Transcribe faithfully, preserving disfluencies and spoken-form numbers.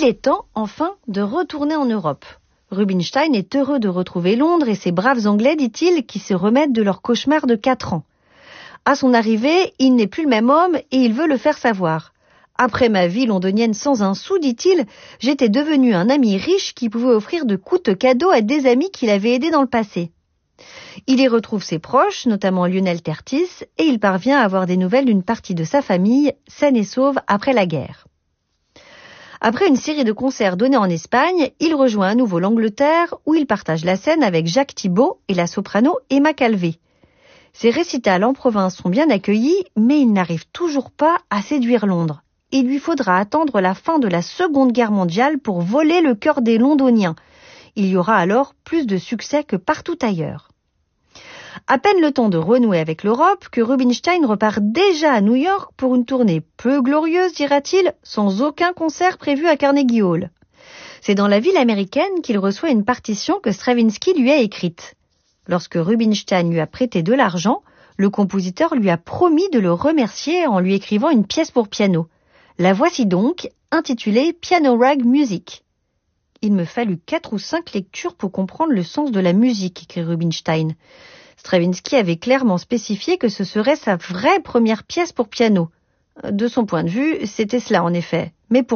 Il est temps, enfin, de retourner en Europe. Rubinstein est heureux de retrouver Londres et ses braves Anglais, dit-il, qui se remettent de leur cauchemar de quatre ans. À son arrivée, il n'est plus le même homme et il veut le faire savoir. Après ma vie londonienne sans un sou, dit-il, j'étais devenu un ami riche qui pouvait offrir de coûteux cadeaux à des amis qu'il avait aidés dans le passé. Il y retrouve ses proches, notamment Lionel Curtis, et il parvient à avoir des nouvelles d'une partie de sa famille, saine et sauve après la guerre. Après une série de concerts donnés en Espagne, il rejoint à nouveau l'Angleterre où il partage la scène avec Jacques Thibaud et la soprano Emma Calvé. Ses récitals en province sont bien accueillis, mais il n'arrive toujours pas à séduire Londres. Il lui faudra attendre la fin de la Seconde Guerre mondiale pour voler le cœur des Londoniens. Il y aura alors plus de succès que partout ailleurs. À peine le temps de renouer avec l'Europe que Rubinstein repart déjà à New York pour une tournée peu glorieuse, dira-t-il, sans aucun concert prévu à Carnegie Hall. C'est dans la ville américaine qu'il reçoit une partition que Stravinsky lui a écrite. Lorsque Rubinstein lui a prêté de l'argent, le compositeur lui a promis de le remercier en lui écrivant une pièce pour piano. La voici donc, intitulée Piano Rag Music. Il me fallut quatre ou cinq lectures pour comprendre le sens de la musique, écrit Rubinstein. Stravinsky avait clairement spécifié que ce serait sa vraie première pièce pour piano. De son point de vue, c'était cela en effet. Mais pour